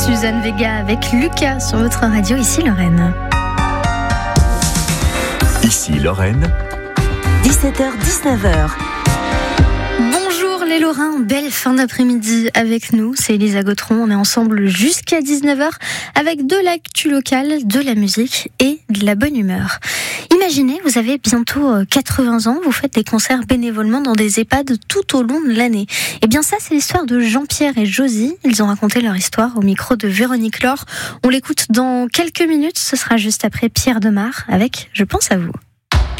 Suzanne Vega avec Lucas sur votre radio, ici Lorraine. Ici Lorraine. 17h-19h. Bonjour les Lorrains, belle fin d'après-midi avec nous, c'est Elisa Gautron, on est ensemble jusqu'à 19h avec de l'actu locale, de la musique et de la bonne humeur. Imaginez, vous avez bientôt 80 ans, vous faites des concerts bénévolement dans des EHPAD tout au long de l'année. Et bien ça, c'est l'histoire de Jean-Pierre et Josie. Ils ont raconté leur histoire au micro de Véronique Laure. On l'écoute dans quelques minutes, ce sera juste après Pierre Demar avec « Je pense à vous ».